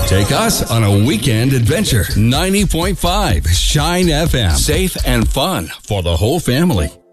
Take us on a weekend adventure. 90.5 Shine FM. Safe and fun for the whole family.